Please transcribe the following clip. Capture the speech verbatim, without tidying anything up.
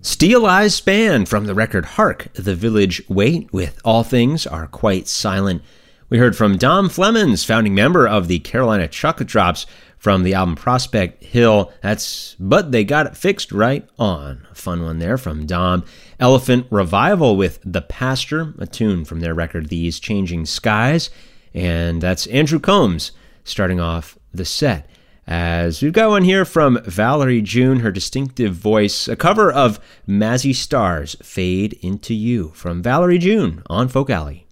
Steel Eyes Span from the record Hark, the Village Wait with All Things Are Quite Silent. We heard from Dom Flemons, founding member of the Carolina Chocolate Drops, from the album Prospect Hill. That's But They Got It Fixed Right On. A fun one there from Dom. Elephant Revival with The Pastor, a tune from their record These Changing Skies. And that's Andrew Combs starting off the set. As we've got one here from Valerie June, her distinctive voice, a cover of Mazzy Star's Fade Into You from Valerie June on Folk Alley.